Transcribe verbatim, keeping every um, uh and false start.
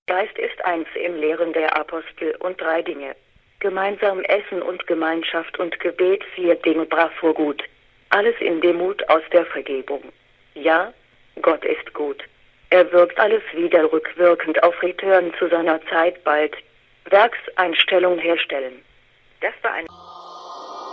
Geist ist eins im Lehren der Apostel und drei Dinge. Gemeinsam Essen und Gemeinschaft und Gebet, vier Dinge bravo gut. Alles in Demut aus der Vergebung. Ja, Gott ist gut. Er wirkt alles wieder rückwirkend auf Return zu seiner Zeit bald. Werkseinstellung herstellen. Das war ein